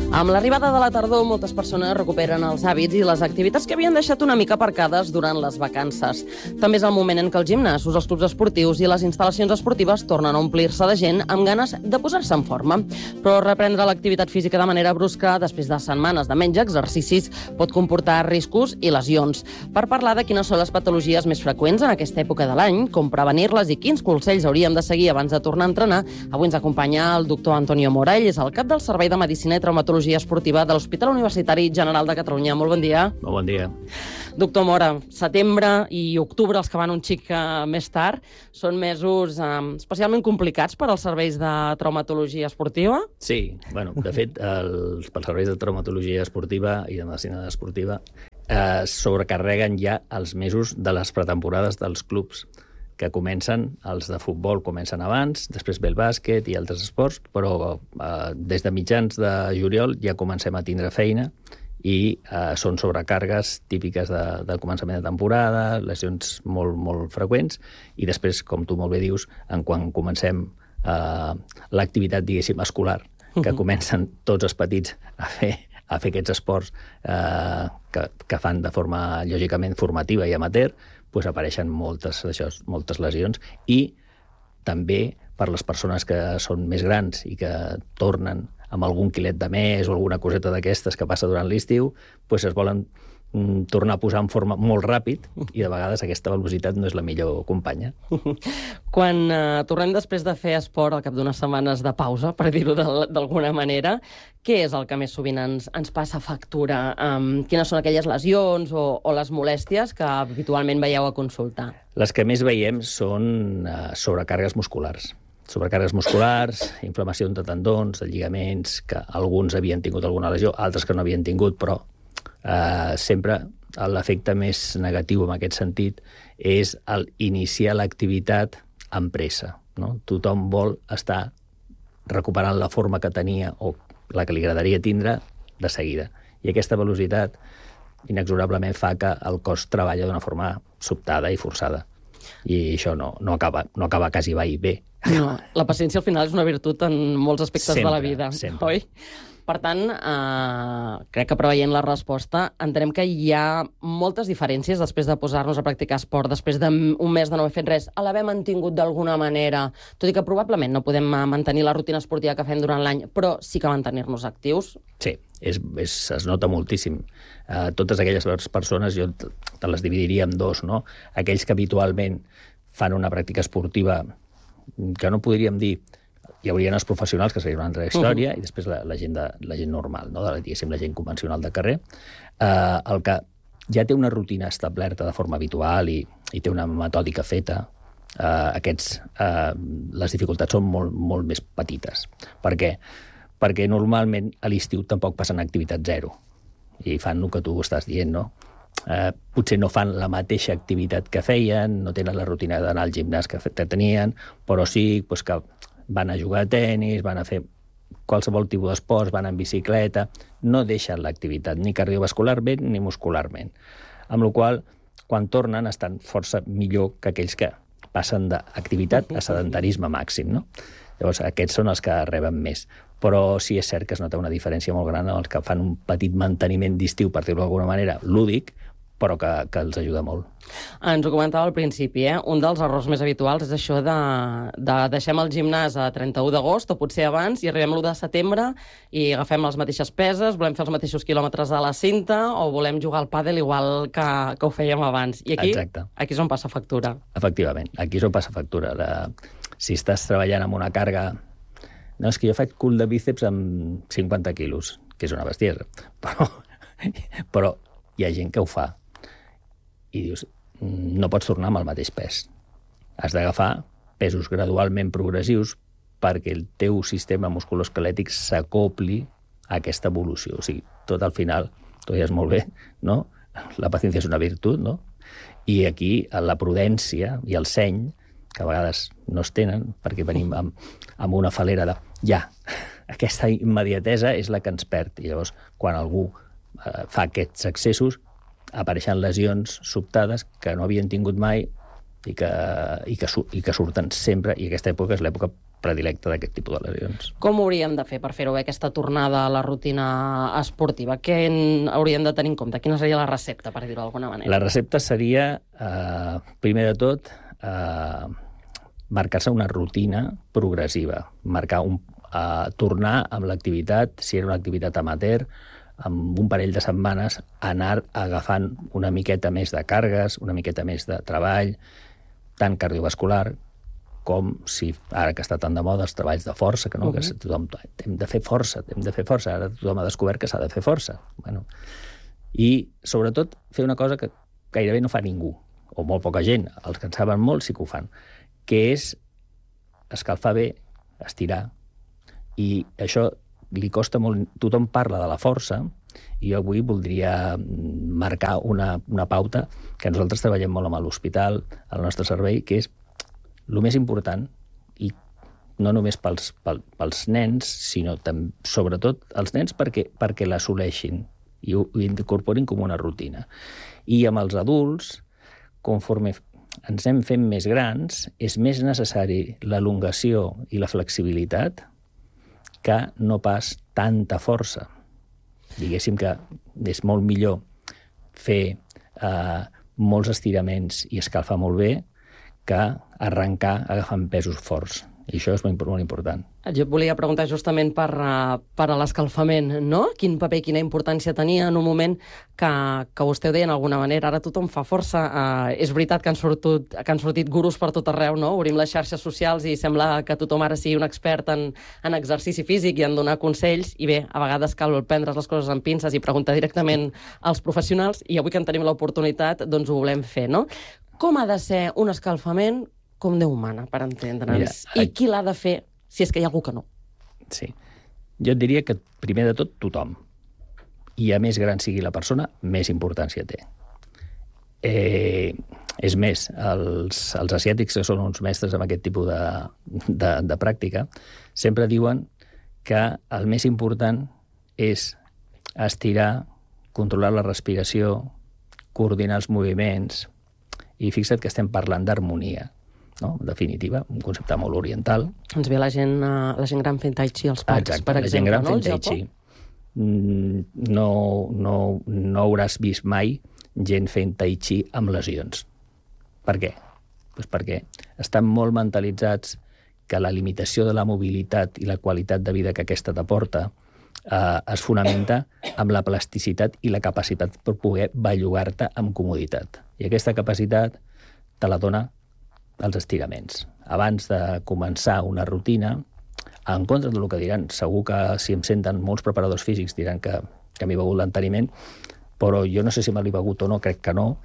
Amb l'arribada de la tardor, moltes persones recuperen els hàbits i les activitats que havien deixat una mica aparcades durant les vacances. També és el moment en què els gimnasos, els clubs esportius i les instal·lacions esportives tornen a omplir-se de gent amb ganes de posar-se en forma. Però reprendre l'activitat física de manera brusca, després de setmanes de menys exercicis, pot comportar riscos i lesions. Per parlar de quines són les patologies més freqüents en aquesta època de l'any, com prevenir-les i quins consells hauríem de seguir abans de tornar a entrenar, avui ens acompanya el doctor Antonio Mora. Ell és el cap del Servei de Medicina i Traumatologia Esportiva de l'Hospital Universitari General de Catalunya. Molt bon dia. Molt bon dia. Doctor Mora, setembre i octubre, els que van un xic més tard, són mesos especialment complicats per als serveis de traumatologia esportiva? Sí, bueno, de fet, pels serveis de traumatologia esportiva i de medicina esportiva sobrecarreguen ja els mesos de les pretemporades dels clubs, que comencen, els de futbol comencen abans, després ve el bàsquet i altres esports, però des de mitjans de juliol ja comencem a tindre feina i són sobrecàrregues típiques del començament de temporada, lesions molt, molt freqüents, i després, com tu molt bé dius, quan comencem l'activitat, diguéssim, escolar, que comencen tots els petits a fer aquests esports que fan de forma, lògicament, formativa i amateur, doncs apareixen moltes lesions, i també per les persones que són més grans i que tornen amb algun quilet de més o alguna coseta d'aquestes que passa durant l'estiu, doncs es volen tornar a posar en forma molt ràpid i de vegades aquesta velocitat no és la millor companya. Quan tornem després de fer esport al cap d'unes setmanes de pausa, per dir-ho d'alguna manera, què és el que més sovint ens passa factura? Quines són aquelles lesions o les molèsties que habitualment veieu a consultar? Les que més veiem són sobrecàrregues musculars. Sobrecàrregues musculars, inflamació de tendons, de lligaments, que alguns havien tingut alguna lesió, altres que no havien tingut, però sempre l'efecte més negatiu en aquest sentit és iniciar l'activitat amb pressa, no? Tothom vol estar recuperant la forma que tenia o la que li agradaria tindre de seguida. I aquesta velocitat inexorablement fa que el cos treballa d'una forma sobtada i forçada. I això no acaba quasi mai bé. No, la paciència al final és una virtut en molts aspectes de la vida, sempre. Oi? Per tant, crec que preveient la resposta, entenem que hi ha moltes diferències després de posar-nos a practicar esport, després d'un mes de no haver fet res, a l'haver mantingut d'alguna manera, tot i que probablement no podem mantenir la rutina esportiva que fem durant l'any, però sí que mantenir-nos actius. Sí, es nota moltíssim. Totes aquelles persones, jo te les dividiria en dos, no? Aquells que habitualment fan una pràctica esportiva que no podríem dir. Hi haurien els professionals, que seria una altra història, i després la gent normal, no? Diguéssim, la gent convencional de carrer, el que ja té una rutina establerta de forma habitual i té una metòdica feta, les dificultats són molt, molt més petites. Per què? Perquè normalment a l'estiu tampoc passen activitat zero, i fan el que tu estàs dient, no? Potser no fan la mateixa activitat que feien, no tenen la rutina d'anar al gimnàs que tenien, però sí que van a jugar a tenis, van a fer qualsevol tipus d'esports, van en bicicleta, no deixen l'activitat ni cardiovascularment ni muscularment. Amb la qual cosa, quan tornen, estan força millor que aquells que passen d'activitat a sedentarisme màxim, no? Llavors, aquests són els que reben més. Però sí és cert que es nota una diferència molt gran en els que fan un petit manteniment d'estiu, per dir-ho d'alguna manera, lúdic, però que els ajuda molt. Ens ho comentava al principi, un dels errors més habituals és això de deixem el gimnàs a 31 d'agost, o potser abans, i arribem l'1 de setembre i agafem les mateixes peses, volem fer els mateixos quilòmetres a la cinta, o volem jugar al pàdel igual que ho fèiem abans. I aquí és on passa factura. Efectivament, aquí és on passa factura. Si estàs treballant amb una càrrega... No, és que jo faig cul de bíceps amb 50 quilos, que és una bestiesa, però hi ha gent que ho fa. I dius, no pots tornar amb el mateix pes. Has d'agafar pesos gradualment progressius perquè el teu sistema musculoesquelètic s'acopli a aquesta evolució. O sigui, tot al final, tu deies molt bé, no? La paciència és una virtut, no? I aquí la prudència i el seny, que a vegades no es tenen, perquè venim amb una falera de ja, aquesta immediatesa és la que ens perd. I llavors, quan algú fa aquests excessos, apareixen lesions sobtades que no havien tingut mai i que surten sempre, i aquesta època és l'època predilecta d'aquest tipus de lesions. Com ho hauríem de fer per fer-ho bé, aquesta tornada a la rutina esportiva? Què hauríem de tenir en compte? Quina seria la recepta, per dir-ho d'alguna manera? La recepta seria, primer de tot, marcar-se una rutina progressiva, tornar amb l'activitat, si era una activitat amateur, amb un parell de setmanes, anar agafant una miqueta més de càrregues, una miqueta més de treball, tant cardiovascular com, si ara que està tan de moda, els treballs de força, que no, que tothom hem de fer força, ara tothom ha descobert que s'ha de fer força. Bueno, i, sobretot, fer una cosa que gairebé no fa ningú, o molt poca gent, els que en saben molt sí que ho fan, que és escalfar bé, estirar, i això li costa molt. Tothom parla de la força, i jo avui voldria marcar una pauta que nosaltres treballem molt amb l'hospital, al nostre servei, que és el més important, i no només pels nens, sinó sobretot els nens perquè l'assoleixin i ho incorporin com una rutina. I amb els adults, conforme ens anem fent més grans, és més necessari l'elongació i la flexibilitat que no pas tanta força. Diguéssim que és molt millor fer molts estiraments i escalfar molt bé que arrencar agafant pesos forts. I això és molt important. Jo et volia preguntar justament per a l'escalfament, no? Quin paper, quina importància tenia en un moment que vostè ho deia d'alguna manera. Ara tothom fa força. És veritat que han sortit gurus per tot arreu, no? Obrim les xarxes socials i sembla que tothom ara sigui un expert en exercici físic i en donar consells. I bé, a vegades cal prendre's les coses amb pinces i preguntar directament als professionals. I avui que en tenim l'oportunitat, doncs ho volem fer, no? Com ha de ser un escalfament com Déu mana, per entendre'ns? I qui l'ha de fer, si és que hi ha algú que no? Sí. Jo et diria que, primer de tot, tothom. I a més gran sigui la persona, més importància té. És més, els asiàtics, que són uns mestres amb aquest tipus de pràctica, sempre diuen que el més important és estirar, controlar la respiració, coordinar els moviments, i fixa't que estem parlant d'harmonia, no? En definitiva, un concepte molt oriental. Ens ve la gent gran fent tai chi als parcs, exacte, per exemple, la gent gran fent tai chi. No hauràs vist mai gent fent tai chi amb lesions. Per què? Pues perquè estan molt mentalitzats que la limitació de la mobilitat i la qualitat de vida que aquesta t'aporta es fonamenta amb la plasticitat i la capacitat per poder bellugar-te amb comoditat. I aquesta capacitat te la dona els estiraments. Abans de començar una rutina, en contra del que diran, segur que si em senten molts preparadors físics diran que m'he begut l'enteniment, però jo no sé si me l'he begut o no, crec que no,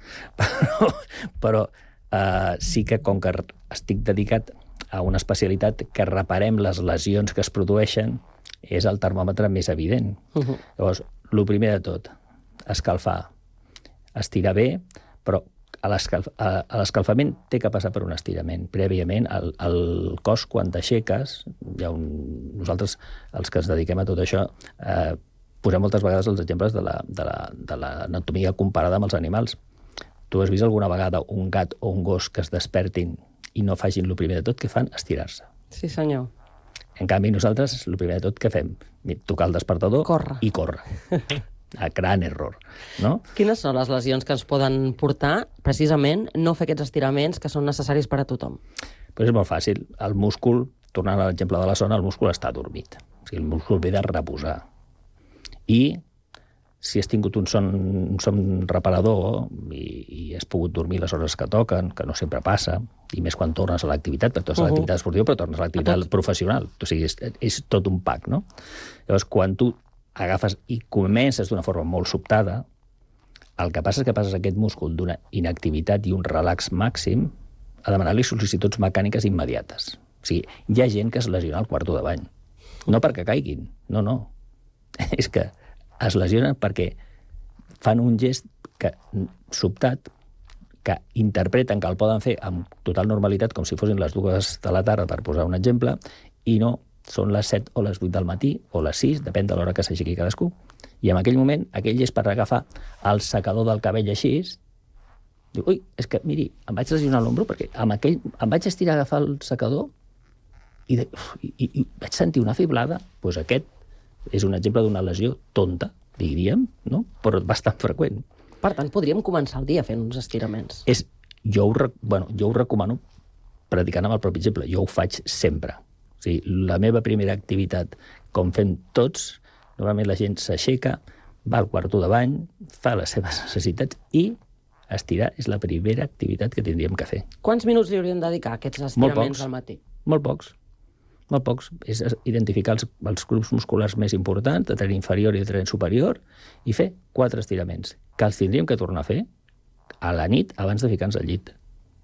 però sí que com que estic dedicat a una especialitat que reparem les lesions que es produeixen, és el termòmetre més evident. Llavors, el primer de tot, escalfar, estirar bé, però a l'escalfament té que passar per un estirament. Prèviament, el cos, quan t'aixeques, nosaltres, els que ens dediquem a tot això, posem moltes vegades els exemples de l'anatomia comparada amb els animals. Tu has vist alguna vegada un gat o un gos que es despertin i no facin el primer de tot que fan? Estirar-se. Sí, senyor. En canvi, nosaltres, el primer de tot que fem? Tocar el despertador i córrer. Gran error, no? Quines són les lesions que ens poden portar, precisament, no fer aquests estiraments que són necessaris per a tothom? Pues és molt fàcil. El múscul, tornant a l'exemple de la zona, el múscul està adormit. O sigui, el múscul ve de reposar. I si has tingut un son reparador i has pogut dormir les hores que toquen, que no sempre passa, i més quan tornes a l'activitat, perquè tornes a l'activitat esportiva, però tornes a l'activitat professional. O sigui, és tot un pack, no? Llavors, quan tu agafes i comences d'una forma molt sobtada, el que passa és que passes aquest múscul d'una inactivitat i un relax màxim a demanar-li sol·licituds mecàniques immediates. O sigui, hi ha gent que es lesiona al quarto de bany. No perquè caiguin, no. És que es lesionen perquè fan un gest sobtat que interpreten que el poden fer amb total normalitat, com si fossin les 2 de la tarda, per posar un exemple, i no són les 7 o les 8 del matí, o les 6, depèn de l'hora que s'aixequi cadascú. I en aquell moment, aquell gest per agafar el secador del cabell així, Diu, ui, és que, miri, em vaig lesionar l'ombro perquè em vaig estirar a agafar el secador i vaig sentir una fiblada. Doncs aquest és un exemple d'una lesió tonta, diríem, no? Però bastant freqüent. Per tant, podríem començar el dia fent uns estiraments. Jo ho recomano predicant amb el propi exemple. Jo ho faig sempre. O sigui, la meva primera activitat, com fem tots, normalment la gent s'aixeca, va al quarto de bany, fa les seves necessitats i estirar és la primera activitat que tindríem que fer. Quants minuts li hauríem de dedicar a aquests estiraments al matí? Molt pocs. Molt pocs. És identificar els grups musculars més importants, de tren inferior i de tren superior, i fer 4 estiraments, que els tindríem que tornar a fer a la nit abans de ficar-nos al llit.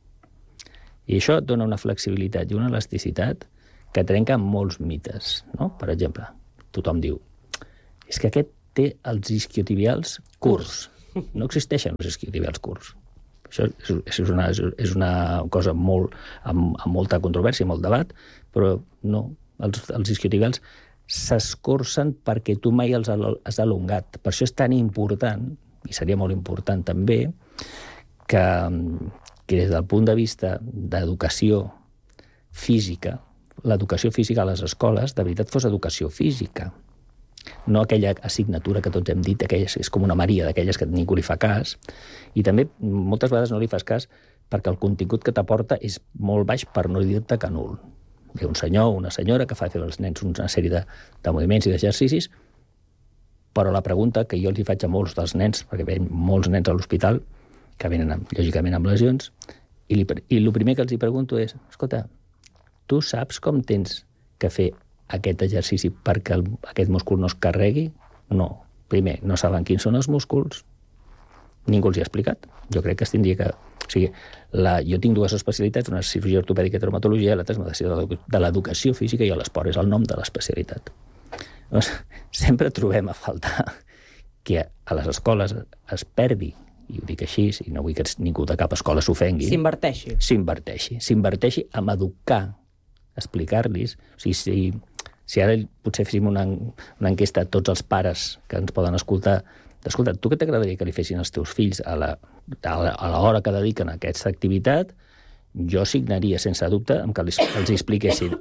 I això et dona una flexibilitat i una elasticitat que trenca molts mites, no? Per exemple, tothom diu, és que aquest té els isquiotibials curts. No existeixen els isquiotibials curts. Això és una cosa amb molta controvèrsia, molt debat, però no. Els isquiotibials s'escorcen perquè tu mai els has alongat. Per això és tan important, i seria molt important també, que des del punt de vista d'educació física, l'educació física a les escoles, de veritat fos educació física. No aquella assignatura que tots hem dit, és com una Maria, d'aquelles que ningú li fa cas, i també moltes vegades no li fas cas perquè el contingut que t'aporta és molt baix, per no dir-te que nul. Hi ha un senyor o una senyora que fa fer als nens una sèrie de moviments i d'exercicis, però la pregunta que jo els hi faig a molts dels nens, perquè veiem molts nens a l'hospital, que venen, lògicament, amb lesions, i el primer que els hi pregunto és, escolta, tu saps com tens que fer aquest exercici perquè aquest múscul no es carregui? No. Primer, no saben quins són els músculs. Ningú els hi ha explicat. Jo crec que es tindria que... O sigui, jo tinc 2 especialitats, una és cirurgia ortopèdica i traumatologia, i l'altra és medicina de l'educació física i l'esport. És el nom de l'especialitat. Llavors, sempre trobem a faltar que a les escoles es perdi, i ho dic així, i no vull que ningú de cap escola s'ofengui. S'inverteixi en educar, explicar-los. O sigui, si ara potser féssim una enquesta a tots els pares que ens poden escoltar, escolta, tu què t'agradaria que li fessin els teus fills a l'hora que dediquen a aquesta activitat? Jo signaria, sense dubte, que els expliquessin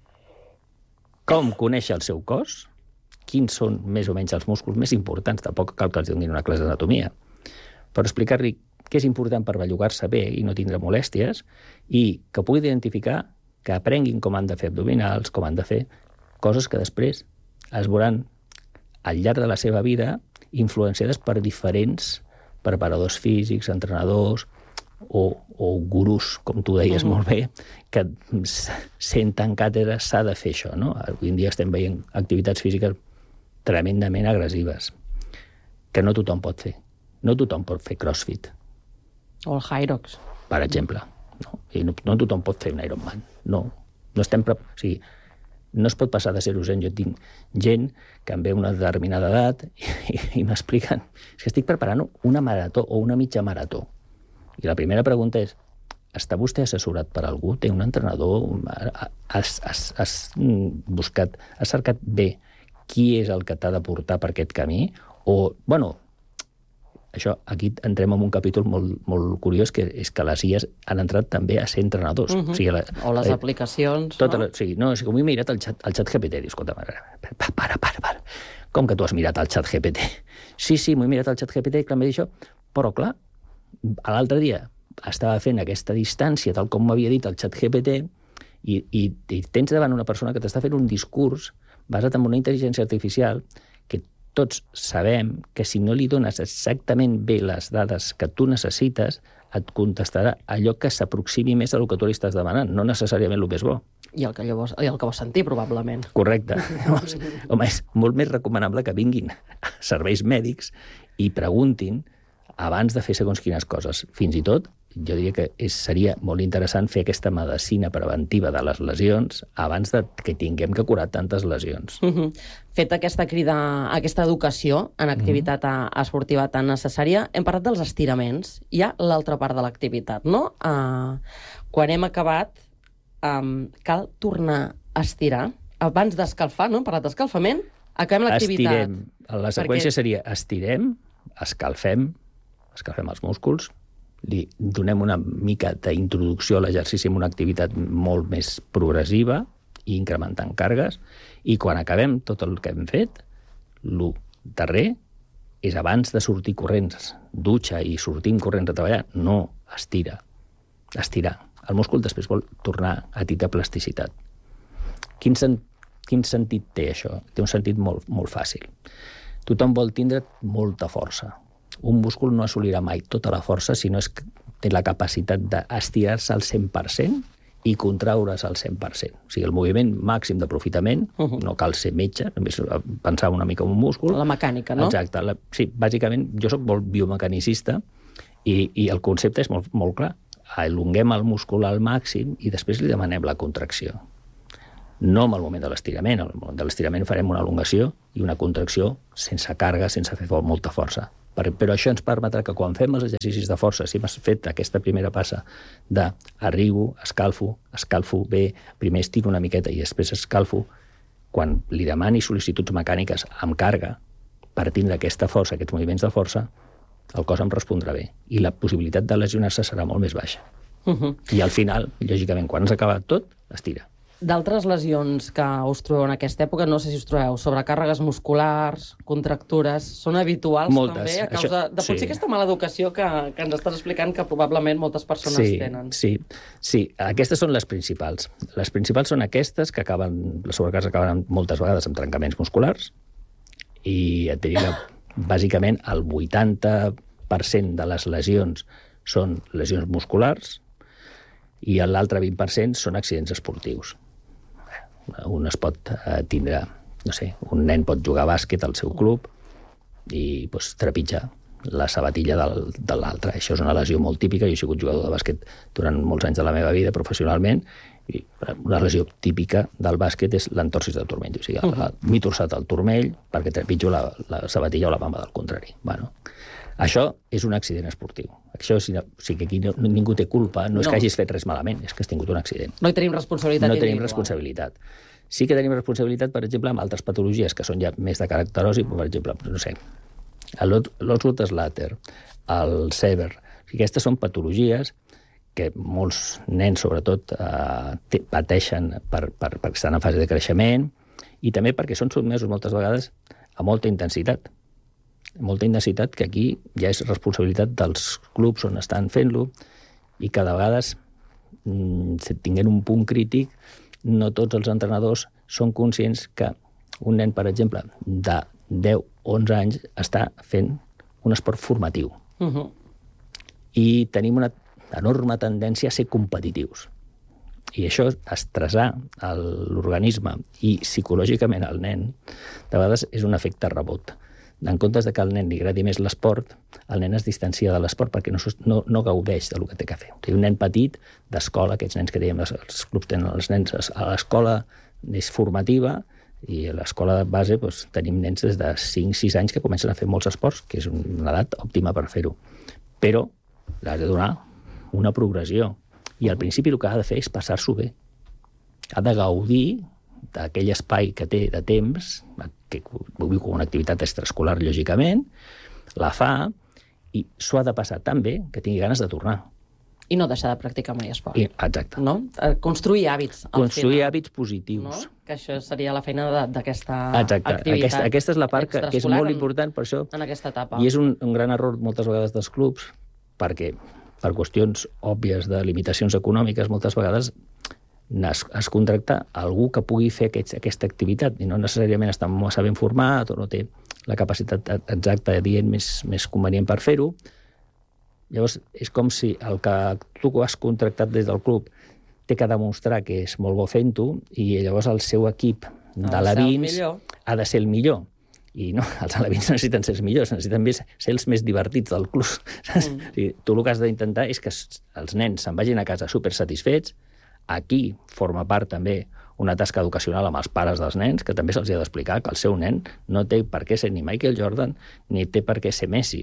com conèixer el seu cos, quins són més o menys els músculs més importants, tampoc cal que els donin una classe d'anatomia, però explicar-li què és important per bellugar-se bé i no tindre molèsties, i que pugui identificar, que aprenguin com han de fer abdominals, com han de fer coses que després es veuran al llarg de la seva vida influenciades per diferents preparadors físics, entrenadors o gurús, com tu deies molt bé, que senten càtedres, s'ha de fer això, no? Avui en dia estem veient activitats físiques tremendament agressives, que no tothom pot fer. No tothom pot fer crossfit. O el Hyrox. Per exemple. No? I no tothom pot fer un Ironman. No estem o sigui, no es pot passar de 0 a 100. Jo tinc gent que em ve una determinada edat i m'expliquen que estic preparant una marató o una mitja marató. I la primera pregunta és, està vostè assessorat per algú? Té un entrenador? Has cercat bé qui és el que t'ha de portar per aquest camí? O, bueno, això, aquí entrem en un capítol molt curiós, que és que les IAs han entrat també a ser entrenadors. O sigui, o les aplicacions, no? Sí, no, com he mirat el xat GPT. Dius, escolta, para. Com que tu has mirat el xat GPT? Sí, m'ho he mirat el xat GPT, clar, m'he dit això, però clar, l'altre dia estava fent aquesta distància, tal com m'havia dit el xat GPT, i tens davant una persona que t'està fent un discurs basat en una intel·ligència artificial que tots sabem que si no li dones exactament bé les dades que tu necessites, et contestarà allò que s'aproximi més al que tu li estàs demanant, no necessàriament el que és bo. I el que vols sentir, probablement. Correcte. Home, és molt més recomanable que vinguin serveis mèdics i preguntin abans de fer segons quines coses. Fins i tot, jo diria que seria molt interessant fer aquesta medicina preventiva de les lesions abans que tinguem que curar tantes lesions. Feta aquesta crida, aquesta educació en activitat esportiva tan necessària, hem parlat dels estiraments. Hi ha l'altra part de l'activitat, no? Quan hem acabat, cal tornar a estirar. Abans d'escalfar, no? Hem parlat d'escalfament, acabem l'activitat. Estirem. La seqüència seria estirem, escalfem els músculs li donem una mica d'introducció a l'exercici amb una activitat molt més progressiva i incrementant càrregues, i quan acabem tot el que hem fet, el darrer és abans de sortir corrents, dutxa i sortim corrents a treballar, no, estirar. El múscul després vol tornar a tindre plasticitat. Quin sentit té això? Té un sentit molt, molt fàcil. Tothom vol tindre molta força. Un múscul no assolirà mai tota la força si no és que té la capacitat d'estirar-se al 100% i contraure's al 100%. O sigui, el moviment màxim d'aprofitament, no cal ser metge, només pensar una mica en un múscul. La mecànica, no? Exacte. Sí, bàsicament, jo soc molt biomecanicista i el concepte és molt, molt clar. Elonguem el múscul al màxim i després li demanem la contracció. No en el moment de l'estirament. En el moment de l'estirament farem una elongació i una contracció sense càrrega, sense fer molta força. Però això ens permetrà que quan fem els exercicis de força, si hem fet aquesta primera passa d'arribo, escalfo bé, primer estiro una miqueta i després escalfo, quan li demani sol·licituds mecàniques amb càrrega per tindre aquesta força, aquests moviments de força, el cos em respondrà bé i la possibilitat de lesionar-se serà molt més baixa. I al final, lògicament, quan has acabat tot, estira. D'altres lesions que us trobeu en aquesta època, no sé si us trobeu sobrecàrregues musculars, contractures, són habituals també a causa de potser aquesta mala educació que ens estàs explicant que probablement moltes persones tenen. Sí, aquestes són les principals. Les principals són aquestes que les sobrecàrregues acaben moltes vegades amb trencaments musculars i et diria que bàsicament el 80% de les lesions són lesions musculars i l'altre 20% són accidents esportius. Un es pot tindre, no sé, un nen pot jugar a bàsquet al seu club i trepitja la sabatilla de l'altre. Això és una lesió molt típica. Jo he sigut jugador de bàsquet durant molts anys de la meva vida professionalment i una lesió típica del bàsquet és l'entorsis del turmell. O sigui, m'he torçat el turmell perquè trepitjo la sabatilla o la bamba del contrari. Bueno, això és un accident esportiu. Això, o sigui, aquí ningú té culpa, no és que hagis fet res malament, és que has tingut un accident. No hi tenim responsabilitat individual. No tenim responsabilitat. Sí que tenim responsabilitat, per exemple, amb altres patologies que són ja més de caràcter osi, per exemple, no sé, l'Osgood Schlatter, el Sever. O sigui, aquestes són patologies que molts nens, sobretot, pateixen perquè estan en fase de creixement i també perquè són sotmesos moltes vegades a molta intensitat. Molta intensitat que aquí ja és responsabilitat dels clubs on estan fent-lo i que de vegades, tinguent un punt crític, no tots els entrenadors són conscients que un nen, per exemple, de 10-11 anys està fent un esport formatiu. I tenim una enorme tendència a ser competitius. I això, estressar l'organisme i psicològicament al nen, de vegades és un efecte rebot. En comptes que al nen li agradi més l'esport, el nen es distancia de l'esport perquè no gaudeix del que té que fer. O sigui, un nen petit d'escola, aquests nens que dèiem, els clubs tenen els nens a l'escola és formativa i a l'escola de base tenim nens des de 5-6 anys que comencen a fer molts esports, que és una edat òptima per fer-ho. Però l'has de donar una progressió. I al principi el que ha de fer és passar-s'ho bé. Ha de gaudir d'aquell espai que té de temps, que ho viu com una activitat extraescolar, lògicament, la fa i s'ho ha de passar tan bé que tingui ganes de tornar. I no deixar de practicar mai esport. Exacte. No? Construir hàbits. Construir hàbits positius. No? Que això seria la feina d'aquesta activitat. Exacte. Aquesta és la part que és molt important per això. En aquesta etapa. I és un gran error moltes vegades dels clubs, perquè per qüestions òbvies de limitacions econòmiques, moltes vegades es contracta algú que pugui fer aquesta activitat i no necessàriament està massa ben format o no té la capacitat exacta dient més convenient per fer-ho. Llavors, és com si el que tu has contractat des del club té que demostrar que és molt bo fent-ho i llavors el seu equip d'alevins ha de ser el millor. I no, els alevins necessiten ser els millors, necessiten ser els més divertits del club. O sigui, tu el que has d'intentar és que els nens se'n vagin a casa supersatisfets. Aquí forma part també una tasca educacional amb els pares dels nens, que també se'ls ha d'explicar que el seu nen no té per què ser ni Michael Jordan ni té per què ser Messi.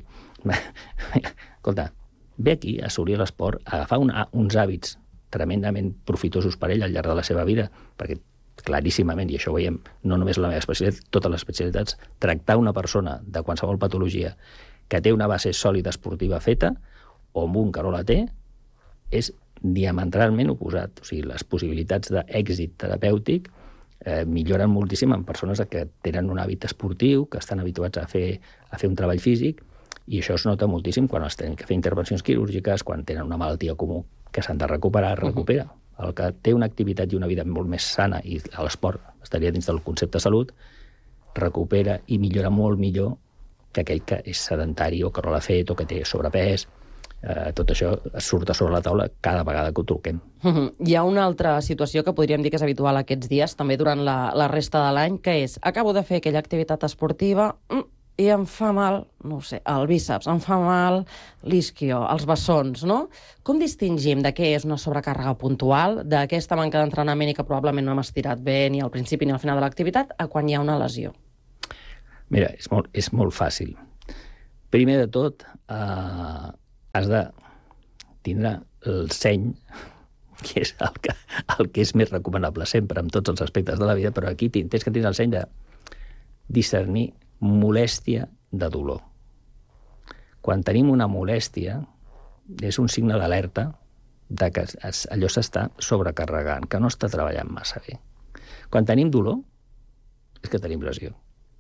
Escolta, ve aquí a assolir l'esport, a agafar uns hàbits tremendament profitosos per ell al llarg de la seva vida, perquè claríssimament, i això ho veiem no només la meva especialitat, totes les especialitats, tractar una persona de qualsevol patologia que té una base sòlida esportiva feta, o amb un que no la té, és diametralment oposat. O sigui, les possibilitats d'èxit terapèutic milloren moltíssim en persones que tenen un hàbit esportiu, que estan habituats a fer un treball físic, i això es nota moltíssim quan es tenen que fer intervencions quirúrgiques, quan tenen una malaltia comú que s'han de recuperar, es recupera. El que té una activitat i una vida molt més sana, i l'esport estaria dins del concepte de salut, recupera i millora molt millor que aquell que és sedentari o que no l'ha fet o que té sobrepès. Tot això surt a sobre la taula cada vegada que ho truquem. Hi ha una altra situació que podríem dir que és habitual aquests dies, també durant la resta de l'any, que és: acabo de fer aquella activitat esportiva i em fa mal, no ho sé, el bíceps, em fa mal l'isquio, els bessons, no? Com distingim de què és una sobrecàrrega puntual, d'aquesta manca d'entrenament i que probablement no hem estirat bé ni al principi ni al final de l'activitat, a quan hi ha una lesió? Mira, és molt fàcil. Primer de tot, has de tindre el seny, que és el que és més recomanable sempre en tots els aspectes de la vida, però aquí tens que tindre el seny de discernir molèstia de dolor. Quan tenim una molèstia, és un signe d'alerta de que allò s'està sobrecarregant, que no està treballant massa bé. Quan tenim dolor, és que tenim lesió.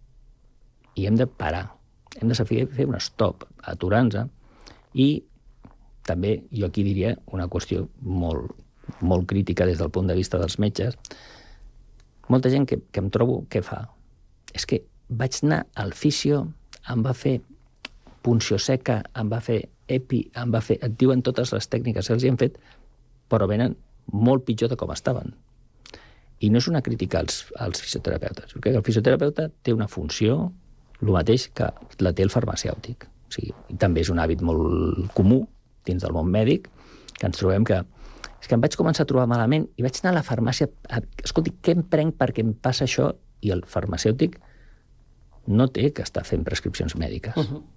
I hem de parar, hem de saber fer un stop, aturar-nos, i també jo aquí diria una qüestió molt crítica des del punt de vista dels metges. Molta gent que em trobo, què fa? És que vaig anar al fisio, em va fer punció seca, em va fer epi, et diuen totes les tècniques que els hi han fet, però venen molt pitjor de com estaven. I no és una crítica als fisioterapeutes, perquè el fisioterapeuta té una funció, el mateix que la té el farmacèutic. O sigui, també és un hàbit molt comú dins del món mèdic, que ens trobem que és que em vaig començar a trobar malament i vaig anar a la farmàcia, escolti, què em prenc perquè em passa això? I el farmacèutic no té que estar fent prescripcions mèdiques.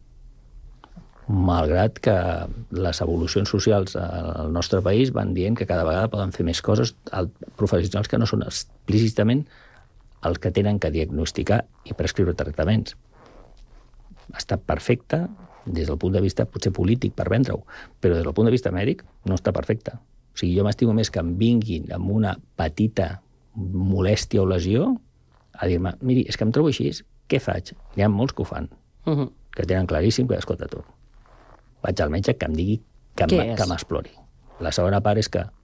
Malgrat que les evolucions socials al nostre país van dient que cada vegada poden fer més coses professionals que no són explícitament els que tenen que diagnosticar i prescriure tractaments. Està perfecte des del punt de vista potser polític per vendre-ho, però des del punt de vista mèdic no està perfecte. O sigui, jo m'estimo més que em vinguin amb una petita molèstia o lesió a dir-me, miri, és que em trobo així, què faig? Hi ha molts que ho fan, que tenen claríssim que, escolta, tu, vaig al metge que em digui que m'explori. La segona part és que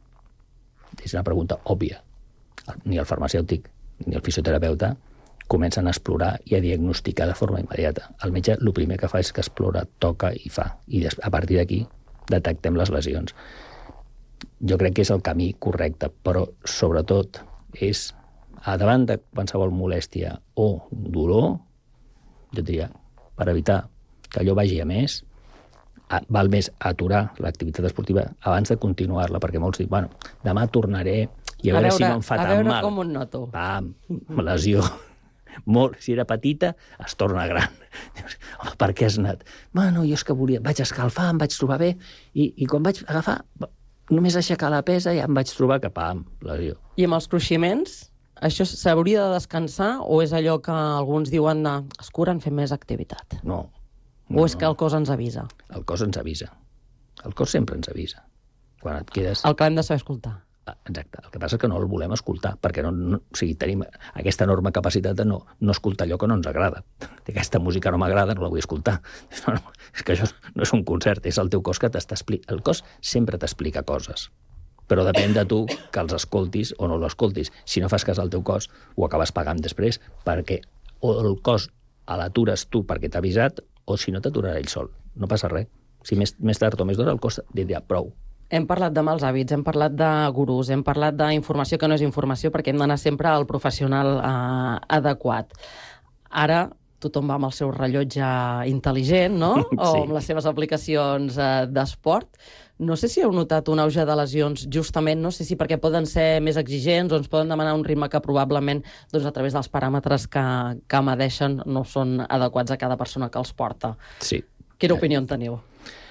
és una pregunta òbvia. Ni el farmacèutic ni el fisioterapeuta comencen a explorar i a diagnosticar de forma immediata. El metge el primer que fa és que explora, toca i fa. I a partir d'aquí detectem les lesions. Jo crec que és el camí correcte, però sobretot és, a davant de qualsevol molèstia o dolor, jo diria, per evitar que allò vagi a més, val més aturar l'activitat esportiva abans de continuar-la, perquè molts diuen, bueno, demà tornaré i a veure si no em fa tan mal. A veure com ho noto. Pam, lesió. Si era petita, es torna gran. Home, per què has anat? Bueno, jo és que vaig escalfar, em vaig trobar bé, i quan vaig agafar, només aixecar la pesa i em vaig trobar que, pam, lesió. I amb els cruiximents, això s'hauria de descansar o és allò que alguns diuen es curen fent més activitat? No. O és que el cos ens avisa? El cos ens avisa. El cos sempre ens avisa. Quan et quedes... El que hem de saber escoltar. Exacte. El que passa és que no el volem escoltar, perquè o sigui, tenim aquesta enorme capacitat de no escoltar allò que no ens agrada. Aquesta música no m'agrada, no la vull escoltar. No, és que això no és un concert, és el teu cos que t'està explicant. El cos sempre t'explica coses, però depèn de tu que els escoltis o no l'escoltis. Si no fas cas al teu cos, ho acabes pagant després, perquè o el cos l'atures tu perquè t'ha avisat, o si no t'aturarà ell sol. No passa res. Si més tard o més d'hora el cos dirà prou. Hem parlat de mals hàbits, hem parlat de gurús, hem parlat d'informació que no és informació perquè hem d'anar sempre al professional adequat. Ara tothom va amb el seu rellotge intel·ligent, no? O amb les seves aplicacions d'esport. No sé si heu notat un auge de lesions justament, no sé si perquè poden ser més exigents o ens poden demanar un ritme que probablement doncs, a través dels paràmetres que medeixen no són adequats a cada persona que els porta. Sí. Quina opinió en teniu?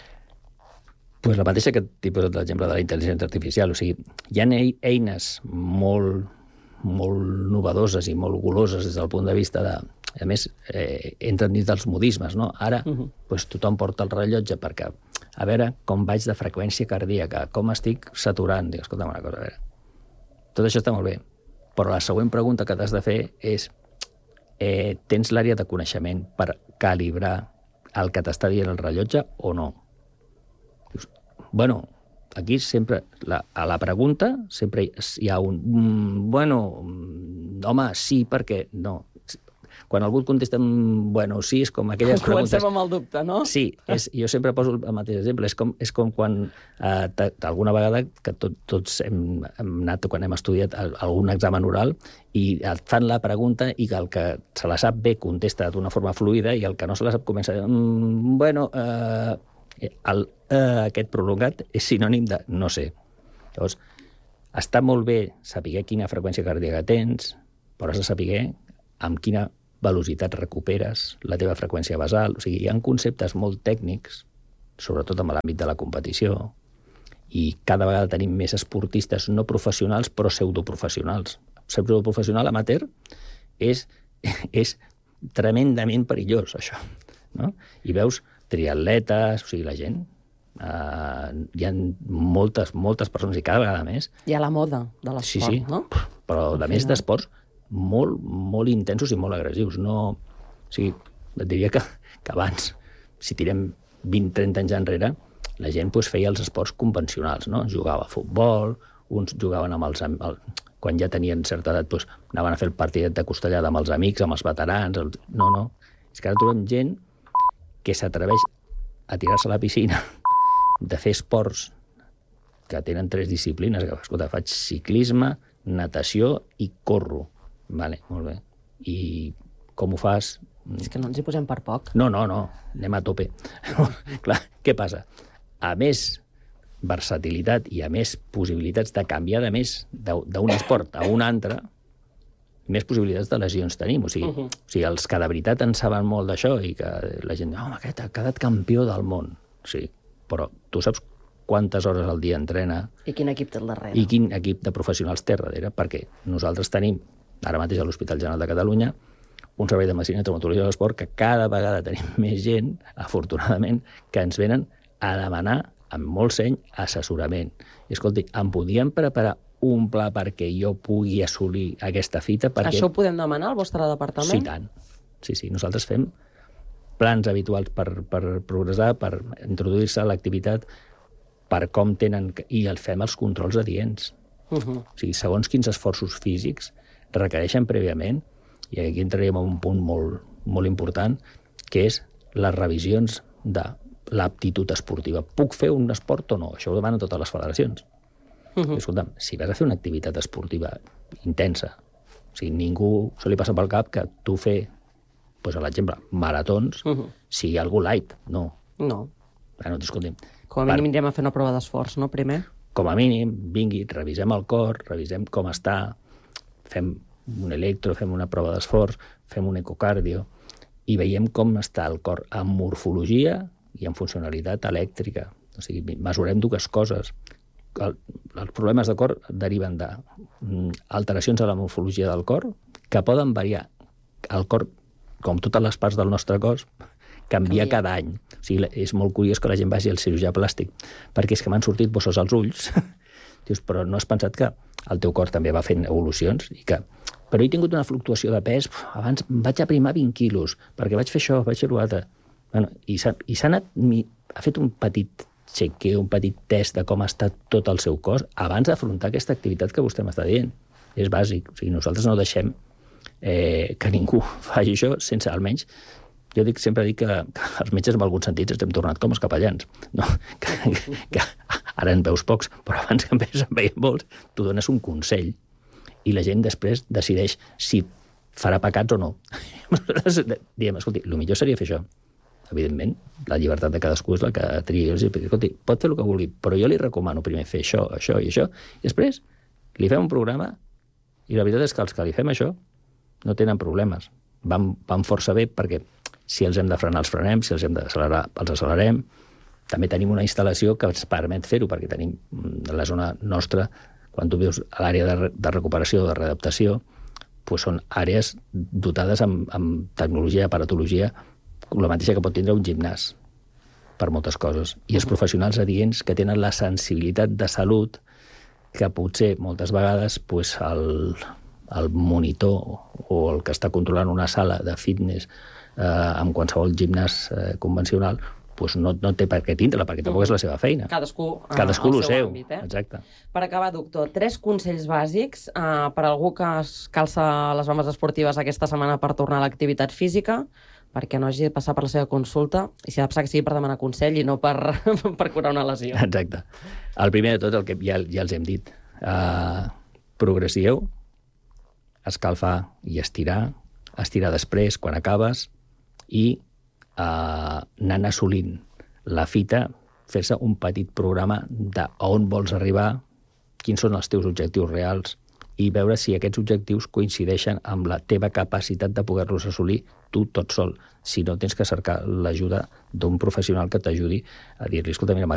Pues la mateixa que t'he posat l'exemple de la intel·ligència artificial. O sigui, hi ha eines molt novedoses i molt goloses des del punt de vista de... A més, entren dins dels modismes, no? Ara, tothom porta el rellotge perquè a veure com vaig de freqüència cardíaca, com estic saturant. Dic, escolta'm una cosa, a veure, tot això està molt bé, però la següent pregunta que t'has de fer és tens l'àrea de coneixement per calibrar el que t'està dient el rellotge o no? Dius, bueno, aquí sempre, a la pregunta, sempre hi ha home, sí, perquè no. Quan algú et contesta, bueno, sí, és com aquelles preguntes... Comencem amb el dubte, no? Sí, jo sempre poso el mateix exemple. És com quan alguna vegada que tots hem anat, quan hem estudiat algun examen oral, i et fan la pregunta i que el que se la sap bé contesta d'una forma fluida i el que no se la sap comença a dir, aquest prolongat és sinònim de no sé. Llavors, està molt bé saber quina freqüència cardíaca tens, però has de saber amb quina velocitat recuperes la teva freqüència basal. O sigui, hi ha conceptes molt tècnics, sobretot en l'àmbit de la competició, i cada vegada tenim més esportistes no professionals, però pseudoprofessionals. Pseudoprofessional amateur és tremendament perillós, això. No? I veus triatletes, o sigui, la gent... hi ha moltes persones, i cada vegada més... Hi ha la moda de l'esport, sí, no? Però a més d'esports molt, molt intensos i molt agressius. No, o sigui, et diria que abans, si tirem 20-30 anys enrere, la gent feia els esports convencionals, no? Jugava a futbol, uns jugaven amb els... Quan ja tenien certa edat, anaven a fer el partidet de costellada amb els amics, amb els veterans... No. És que ara trobem gent que s'atreveix a tirar-se a la piscina, de fer esports que tenen 3 disciplines. Escolta, faig ciclisme, natació i corro. Vale, molt bé. I com ho fas? És que no ens hi posem per poc. No, anem a tope. Clar, què passa? A més versatilitat i a més possibilitats de canviar de més d'un esport a un altre, més possibilitats de lesions tenim. O sigui, els que de veritat en saben molt d'això i que la gent diu, aquest ha quedat campió del món. Sí, però tu saps quantes hores al dia entrena... I quin equip té al darrere. I quin equip de professionals té al darrere, perquè nosaltres tenim, ara mateix a l'Hospital General de Catalunya, un servei de medicina i traumatologia de l'esport que cada vegada tenim més gent, afortunadament, que ens venen a demanar, amb molt seny, assessorament. I escolti, em podien preparar un pla perquè jo pugui assolir aquesta fita? Perquè... Això ho podem demanar al vostre departament? Sí, tant. Sí, nosaltres fem plans habituals per progressar, per introduir-se a l'activitat, per com tenen... I fem els controls adients. O sigui, segons quins esforços físics requereixen prèviament, i aquí entraríem en un punt molt, molt important, que és les revisions de l'aptitud esportiva. Puc fer un esport o no? Això ho demanen totes les federacions. Escolta'm, si vas a fer una activitat esportiva intensa, o sigui, ningú se li passa pel cap que tu fer, a l'exemple, maratons, sigui algú light. No. Bueno, escolta'm. Com a mínim anirem a fer una prova d'esforç, no, primer? Com a mínim, vingui, revisem el cor, revisem com està, fem un electro, fem una prova d'esforç, fem un ecocardio, i veiem com està el cor en morfologia i en funcionalitat elèctrica. O sigui, mesurem dues coses. Els problemes de cor deriven d'alteracions a la morfologia del cor que poden variar. El cor, com totes les parts del nostre cos, canvia cada any. O sigui, és molt curiós que la gent vagi al cirurgià plàstic, perquè és que m'han sortit bossos als ulls. Dius, però no has pensat que el teu cor també va fent evolucions i que... Però he tingut una fluctuació de pes, abans vaig aprimar 20 quilos, perquè vaig fer això, vaig fer l'altre. Bueno, i s'ha anat... Ha fet un petit chequeo, un petit test de com ha estat tot el seu cos abans d'afrontar aquesta activitat que vostè m'està dient. És bàsic. O sigui, nosaltres no deixem que ningú faci això sense, almenys... Jo sempre dic que els metges, en alguns sentits, ens hem tornat com els capellans. No? Que ara en veus pocs, però abans que en veien molts, tu dones un consell i la gent després decideix si farà pecats o no. Diem, escolti, el millor seria fer això. Evidentment, la llibertat de cadascú és la que tria. Escolti, pot fer el que vulgui, però jo li recomano primer fer això, això i això, i després li fem un programa i la veritat és que els que li fem això no tenen problemes. Van força bé perquè si els hem de frenar, els frenem, si els hem d'accelerar, els accelerem. També tenim una instal·lació que ens permet fer-ho, perquè tenim la zona nostra, quan tu veus l'àrea de recuperació, de readaptació, doncs són àrees dotades amb tecnologia i aparatologia, la mateixa que pot tindre un gimnàs. per moltes coses. I els professionals adients que tenen la sensibilitat de salut que potser moltes vegades el monitor o el que està controlant una sala de fitness amb qualsevol gimnàs convencional no té per què tindre-la, perquè tampoc és la seva feina. Cadascú el seu àmbit. Exacte. Per acabar, doctor, 3 consells bàsics per a algú que es calça les bambes esportives aquesta setmana per tornar a l'activitat física, perquè no hagi de passar per la seva consulta, i si ha de passar que sigui per demanar consell i no per curar una lesió. Exacte. El primer de tot, el que ja els hem dit, progressiu, escalfar i estirar després, quan acabes, i anant assolint la fita, fer-se un petit programa d'on vols arribar, quins són els teus objectius reals, i veure si aquests objectius coincideixen amb la teva capacitat de poder-los assolir tu tot sol. Si no, tens que cercar l'ajuda d'un professional que t'ajudi a dir-li, escolta, mira,